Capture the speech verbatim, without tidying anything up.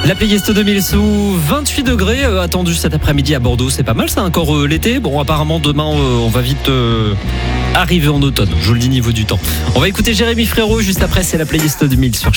La Playest deux mille sous vingt-huit degrés euh, attendus cet après-midi à Bordeaux. C'est pas mal, c'est encore euh, l'été. Bon, apparemment, demain, euh, on va vite euh, arriver en automne. Je vous le dis niveau du temps. On va écouter Jérémy Frérot juste après. C'est la Playest deux mille sur